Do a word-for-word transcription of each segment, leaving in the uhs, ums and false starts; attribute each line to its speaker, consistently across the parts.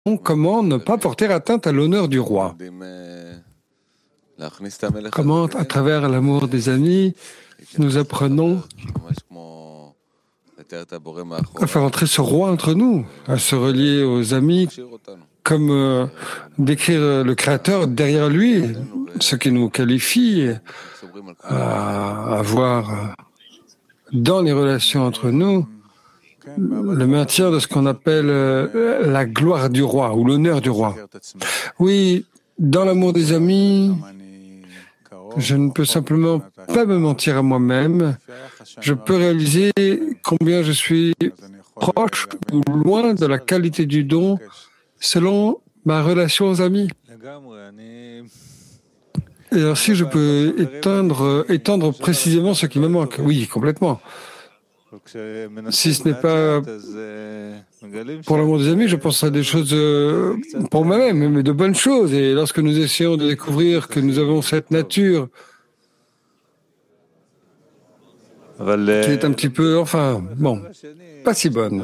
Speaker 1: comment ne pas porter atteinte à l'honneur du roi. Comment, à travers l'amour des amis, nous apprenons à faire entrer ce roi entre nous, à se relier aux amis, comme euh, décrire le Créateur derrière lui, ce qui nous qualifie à avoir dans les relations entre nous le maintien de ce qu'on appelle euh, la gloire du roi ou l'honneur du roi. Oui, dans l'amour des amis, je ne peux simplement pas me mentir à moi-même. Je peux réaliser combien je suis proche ou loin de la qualité du don selon ma relation aux amis. Et alors, si je peux éteindre, étendre précisément ce qui me manque, oui, complètement. Si ce n'est pas pour l'amour des amis, je pense à des choses pour moi-même, mais de bonnes choses. Et lorsque nous essayons de découvrir que nous avons cette nature qui est un petit peu, enfin, bon, pas si bonne.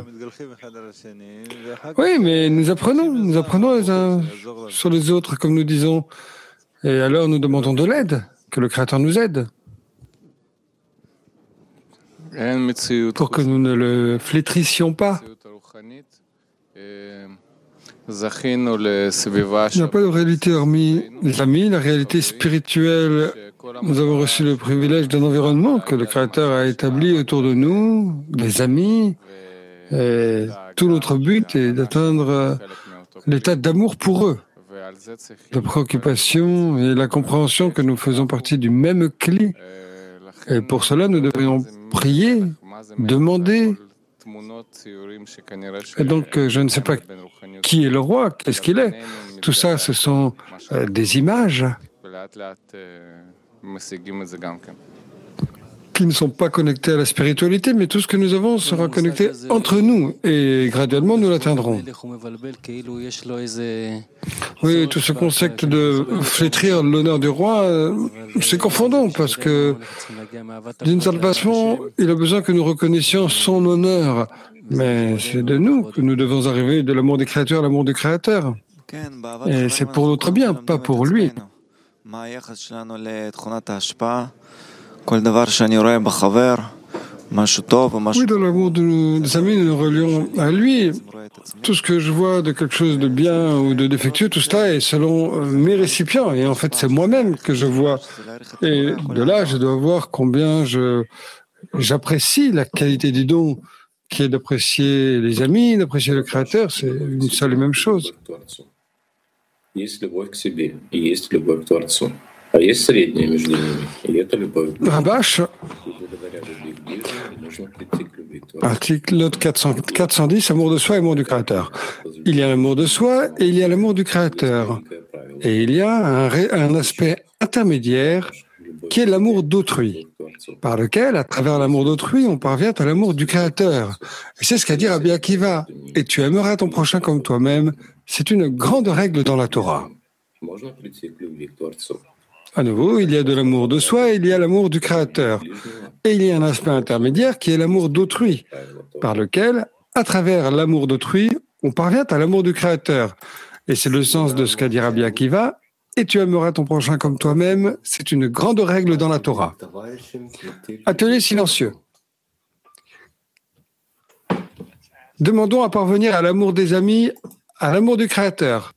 Speaker 1: Oui, mais nous apprenons, nous apprenons les uns sur les autres, comme nous disons. Et alors nous demandons de l'aide, que le Créateur nous aide, pour que nous ne le flétrissions pas. Il n'y a pas de réalité hormis les amis, la réalité spirituelle. Nous avons reçu le privilège d'un environnement que le Créateur a établi autour de nous, des amis, et tout notre but est d'atteindre l'état d'amour pour eux, de préoccupation et la compréhension que nous faisons partie du même cli. Et pour cela, nous devrions prier, demander. Et donc, je ne sais pas qui est le roi, qu'est-ce qu'il est. Tout ça, ce sont euh, des images qui ne sont pas connectées à la spiritualité, mais tout ce que nous avons sera connecté entre nous et graduellement nous l'atteindrons. Oui, tout ce concept de flétrir l'honneur du roi, c'est confondant parce que d'une certaine façon, il a besoin que nous reconnaissions son honneur, mais c'est de nous que nous devons arriver de l'amour des créatures à l'amour du Créateur. Et c'est pour notre bien, pas pour lui. Oui, dans l'amour de, des amis, nous nous relions à lui. Tout ce que je vois de quelque chose de bien ou de défectueux, tout cela est selon mes récipients. Et en fait, c'est moi-même que je vois. Et de là, je dois voir combien je, j'apprécie la qualité du don, qui est d'apprécier les amis, d'apprécier le Créateur. C'est une seule et même chose. Rabash, article quatre cents, quatre cent dix, amour de soi et amour du Créateur. Il y a l'amour de soi et il y a l'amour du Créateur. Et il y a un, ré, un aspect intermédiaire qui est l'amour d'autrui, par lequel, à travers l'amour d'autrui, on parvient à l'amour du Créateur. Et c'est ce qu'a dit Rabbi Akiva. Et tu aimeras ton prochain comme toi-même. C'est une grande règle dans la Torah. À nouveau, il y a de l'amour de soi et il y a l'amour du Créateur. Et il y a un aspect intermédiaire qui est l'amour d'autrui, par lequel, à travers l'amour d'autrui, on parvient à l'amour du Créateur. Et c'est le sens de ce qu'a dit Rabbi Akiva. Et tu aimeras ton prochain comme toi-même. C'est une grande règle dans la Torah. Atelier silencieux. Demandons à parvenir à l'amour des amis, à l'amour du Créateur.